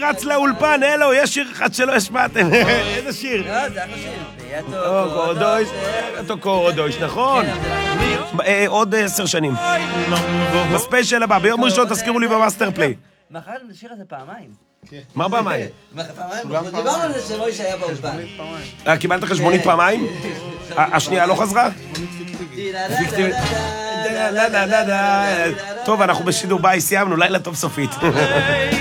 רץ לאולפן, אלו, יש שיר אחד שלא השמעתם. איזה שיר? לא, זה אחלה שיר. אותו קורדויש, נכון? עוד 10 שנים. בספיישל הבא, ביום ראשון תזכירו לי במאסטר פליי. מאחר לשיר הזה פעמיים. מה פעמיים? פעמיים? דיברנו על זה שמויש היה באולפן. קיבלת חשבונית פעמיים? השנייה לא חזרה? טוב, אנחנו בשידור ביי, סיימנו, לילה טוב סופית.